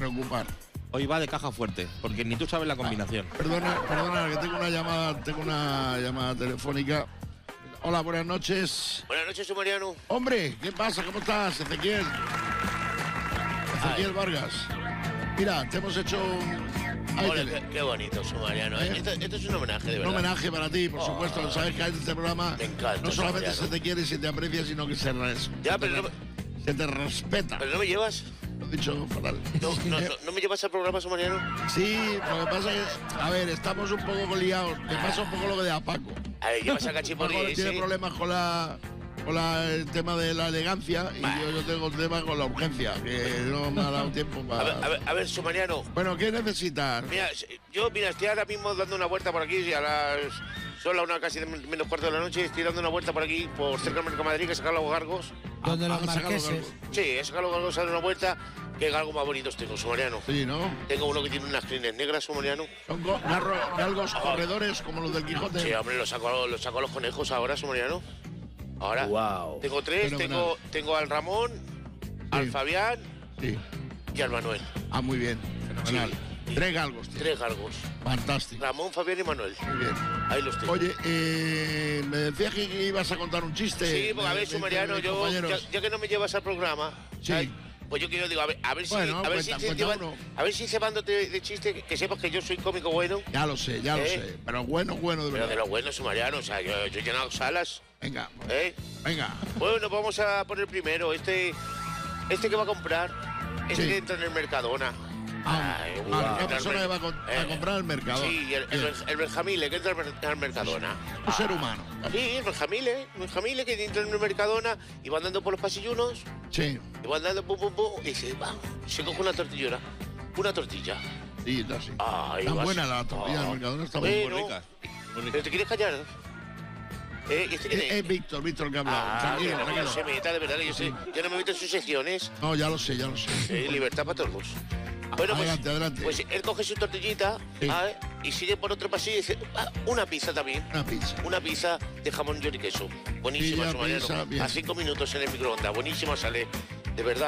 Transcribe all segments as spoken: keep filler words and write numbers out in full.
preocupar. Hoy va de caja fuerte, porque ni tú sabes la combinación. Ah, perdona, perdona, que tengo una llamada, tengo una llamada telefónica. Hola, buenas noches. Buenas noches, Sumariano. Hombre, ¿qué pasa? ¿Cómo estás, Ezequiel? Ezequiel Ay. Vargas. Mira, te hemos hecho un... Hola, qué, qué bonito, Sumariano. ¿Eh? Esto, esto es un homenaje, de verdad. Un homenaje para ti, por oh, supuesto. Sabes que en este programa me encanta, no solamente Sumariano. se te quiere y se te aprecia, sino que se, res... ya, pero se, no... se te respeta. ¿Pero no me llevas? Lo he dicho fatal. No, no, no, ¿no me llevas al programa, Sumariano? Sí, lo que pasa es que, a ver, estamos un poco liados. Me pasa un poco lo que de a Paco. A ver, llevas a Cachipoli Paco ese. tiene problemas con la... con la, el tema de la elegancia y yo, yo tengo un tema con la urgencia, que no me ha dado tiempo para... A ver, a ver, a ver, Sumariano. Bueno, ¿qué necesitas? Mira, yo, mira, estoy ahora mismo dando una vuelta por aquí y a las... son las una casi menos cuarto de la noche, estoy dando una vuelta por aquí, por cerca del Mercado de Madrid, que sacar los galgos. Donde los Ah, saca los marqueses. galgos. Sí, he sacado los galgos a dar una vuelta. Qué galgos más bonitos tengo, Sumariano. Sí, ¿no? Tengo uno que tiene unas crines negras, Sumariano. Son go- garro- galgos corredores como los del Quijote. Sí, hombre, los saco, los saco a los conejos ahora, Sumariano. Ahora. Wow. Tengo tres, Fenomenal. tengo, tengo al Ramón, al Sí. Fabián Sí. y al Manuel. Ah, muy bien. Fenomenal. Sí. Tres galgos, tío. Tres galgos. Fantástico. Ramón, Fabián y Manuel. Muy bien. Ahí los tengo. Oye, eh, me decías que ibas a contar un chiste. sí, porque a de- ver, de- Sumariano, de mis yo, ya, compañeros. ya que no me llevas al programa, Sí. ¿sabes? Pues yo quiero, digo, a ver, a ver si, Bueno, a ver cuenta- si, cuenta incentiva- uno. a ver si cebándote de chiste, que, que sepas que yo soy cómico bueno. Ya lo sé, ya lo ¿Eh? sé. Pero bueno, bueno, de Pero verdad. de lo bueno, Sumariano, o sea, yo, yo he llenado salas, Venga, ¿eh? venga. Bueno, vamos a poner primero este, este que va a comprar, este Sí. que entra en el Mercadona. Ah, Ay, ah, guau. una Entra persona al que mer- va a, con- a eh, comprar al mercado. Sí, el, el, Bien. el Benjamile que entra al, mer- al Mercadona. Un ser humano. Sí, el Benjamile, el Benjamile que entra en el Mercadona y va andando por los pasillunos, Sí, y va andando pum pum pum, y se va, se coge una tortillera, una tortilla. sí, está así. Ay, Está vas- buena la tortilla del Ah. Mercadona, está muy Bueno, buena. ricas, muy ricas. ¿Pero te quieres callar? ¿Eh? ¿Este quién Es, es? es Víctor, Víctor que ha hablado. Ah, tranquilo, que no, tranquilo. no se meta, de verdad, que yo, sé, yo no me meto en sus secciones. No, ya lo sé, ya lo sé. Eh, libertad para todos. Bueno, pues, Adelante, adelante. pues él coge su tortillita, Sí. ¿sabes? Y sigue por otro pasillo y dice, "Ah, una pizza también. Una pizza. Una pizza de jamón york y queso. Buenísima, Pilla, Sumariano. pizza, bien. A cinco minutos en el microondas. Buenísima sale, de verdad.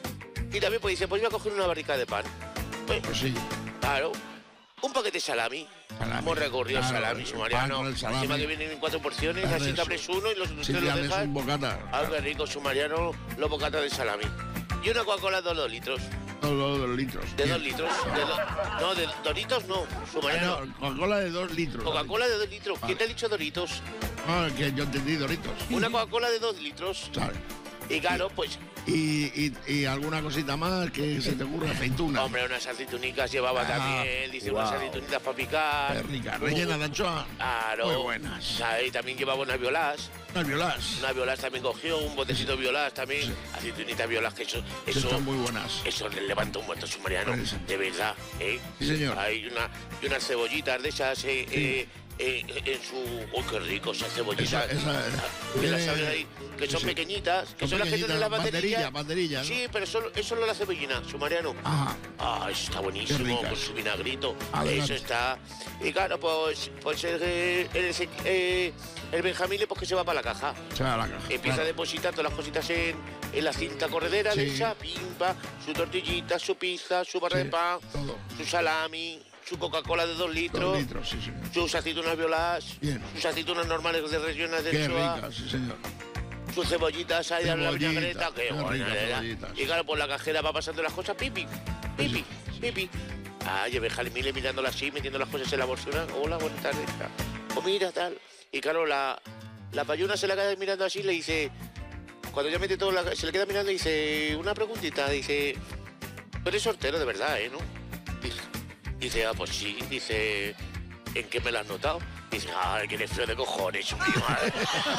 Y también pues dice, pues voy a coger una barrica de pan. Pues, Pues sí. claro. Un paquete de salami. Salami. Hemos recorrido Claro, salami, el Sumariano. pan con el salami. Encima que vienen en cuatro porciones, Claro, así te eso. abres uno y los Sí, usted lo ya es dejan. un bocata. Ah, qué rico, Sumariano, los bocatas de salami. Y una Coca-Cola de dos litros. Todos los dos litros. De Bien. dos litros. De do- no, de Doritos no, Ah, Sumariano. no, Coca-Cola de dos litros. Coca-Cola de dos litros. ¿Quién te ha dicho Doritos? Ah, que yo entendí Doritos. Una Coca-Cola de dos litros. ¿Sabes? Y claro, pues, Y, y, y alguna cosita más que se te ocurra, aceituna. hombre, unas aceitunicas llevaba Ah, también. Dice, wow. unas aceitunitas para picar. Qué rica, rellena de anchoa. Claro. Muy buenas. Ahí también llevaba unas violas. Unas violas. Una violas también cogió, un botecito de violas también. Sí. Aceitunitas violas, que eso, Que eso, están muy buenas. eso le levanta un muerto Sumariano. Vale, sí. De verdad, ¿eh? Sí, señor. Hay una, y unas cebollitas de esas, eh, Sí. eh, eh, en su... ¡Uy, qué rico esas cebollitas! Esa- esa- que las tiene- abren ahí, que son sí. pequeñitas, que Son son las que tienen pequeñitas, las banderilla, banderillas. banderilla, ¿no? Sí, pero eso, eso no la cebollina, Sumariano. Ajá. Ah, eso está buenísimo, Qué ricas. con su vinagrito. Adelante. Eso está. Y claro, pues, pues el, el, el, eh, el Benjamín, pues que se va para la caja. Se va a la caja. Empieza claro. a depositar todas las cositas en, en la cinta corredera Sí. de esa, pimpa, su tortillita, su pizza, su barra Sí, de pan, todo. su salami, su Coca-Cola de dos litros, Dos litros, sí, sí. sus aceitunas violas, Bien. sus aceitunas normales de rellenas de Qué anchoa, rica, sí, señor. sus cebollitas ahí en la Cebollita, vinagreta, qué qué buena ricas era. cebollitas. Y claro, por la cajera va pasando las cosas, pipi, pipi, pipi. Ay, el Benjamín mirándola así, metiendo las cosas en la bolsura. Hola, buenas tardes. O mira, tal. Y claro, la, la payuna se la queda mirando así y le dice, cuando ya mete todo, la, se le queda mirando y dice, una preguntita, dice, tú eres sortero de verdad, ¿eh? ¿No? Dice, dice, ah, pues sí, dice, ¿en qué me lo has notado? Dice, ay, que eres feo de cojones, tío, madre.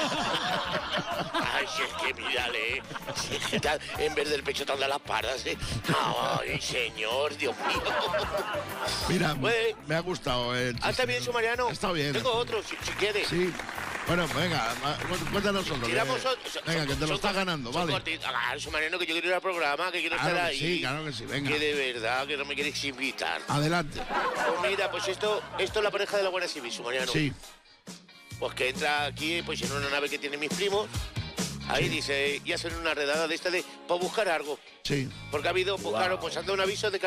Ay, si es que mírale, ¿eh? Si es que tal, en vez del pecho te han dado las pardas, ¿eh? Ay, señor, Dios mío. Mira, Pues- me ha gustado. El Ah, está bien, Sumariano. Está bien. Tengo otro, si, si quieres. Sí. Bueno, venga, va, cu- cuéntanos otro. Tiramos que- otro. Son- Venga, que te son lo estás cor- ganando, son vale. cortitos. Ah, Sumariano, que yo quiero ir al programa, que quiero Claro estar que ahí. sí, claro que sí, venga. Que de verdad, que no me queréis invitar. Adelante. Pues mira, pues esto, esto es la pareja de la Guardia Civil, Sumariano. Sí. Pues que entra aquí, pues en una nave que tienen mis primos. Ahí dice, y hacen una redada de esta de, para buscar algo. Sí. Porque ha habido, pues claro, pues anda un aviso de que